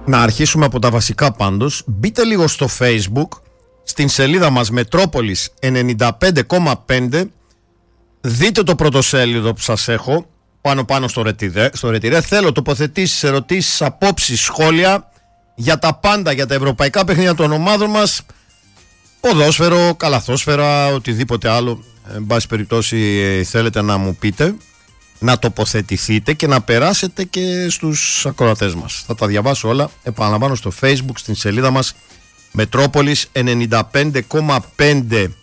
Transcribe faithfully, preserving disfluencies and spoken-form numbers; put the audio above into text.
Να αρχίσουμε από τα βασικά πάντως. Μπείτε λίγο στο Facebook, στην σελίδα μας Μετρόπολης ενενήντα πέντε κόμμα πέντε. Δείτε το πρωτοσέλιδο που σας έχω πάνω πάνω στο ρετυρέ, στο ρετυρέ. Θέλω τοποθετήσεις, ερωτήσεις, απόψεις, σχόλια για τα πάντα, για τα ευρωπαϊκά παιχνίδια των ομάδων μας, ποδόσφαιρο, καλαθόσφαιρα, οτιδήποτε άλλο εν πάση περιπτώσει θέλετε να μου πείτε, να τοποθετηθείτε και να περάσετε και στους ακροατές μας. Θα τα διαβάσω όλα, επαναλαμβάνω, στο Facebook, στην σελίδα μας Μετρόπολης ενενήντα πέντε κόμμα πέντε.